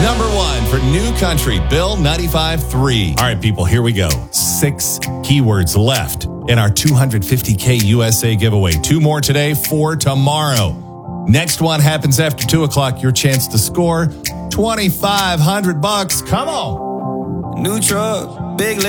Number 1 for New Country, Bill 95.3. All right, people, here we go. 6 keywords left in our $250K USA giveaway. 2 more today, 4 tomorrow. Next one happens after 2 o'clock. Your chance to score $2,500. Come on. New truck, big